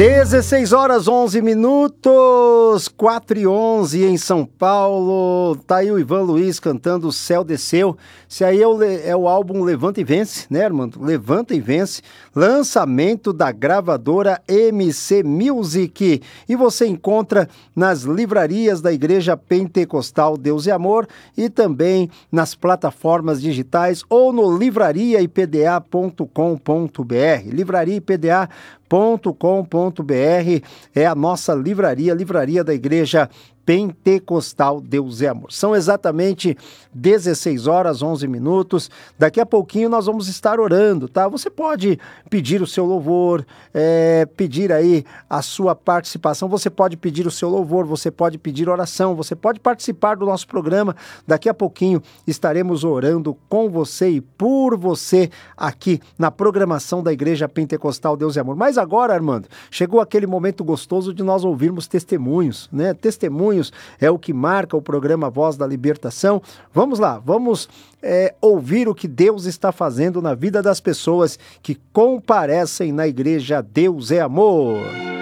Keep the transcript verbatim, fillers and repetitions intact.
dezesseis horas, onze minutos, quatro e onze em São Paulo. Tá aí o Ivan Luiz cantando O Céu Desceu. Esse aí é o, é o álbum Levanta e Vence, né, irmão? Levanta e Vence, lançamento da gravadora M C Music. E você encontra nas livrarias da Igreja Pentecostal Deus e Amor e também nas plataformas digitais ou no livraria I P D A ponto com ponto B R. livraria I P D A ponto com ponto B R é a nossa livraria, livraria da Igreja Pentecostal Deus e Amor. São exatamente dezesseis horas, onze minutos. Daqui a pouquinho nós vamos estar orando, tá? Você pode pedir o seu louvor, é, pedir aí a sua participação, você pode pedir o seu louvor, você pode pedir oração, você pode participar do nosso programa. Daqui a pouquinho estaremos orando com você e por você aqui na programação da Igreja Pentecostal Deus e Amor. Mas agora, Armando, chegou aquele momento gostoso de nós ouvirmos testemunhos, né? Testemunhos é o que marca o programa Voz da Libertação. Vamos lá, vamos é, ouvir o que Deus está fazendo na vida das pessoas que comparecem na Igreja Deus é Amor.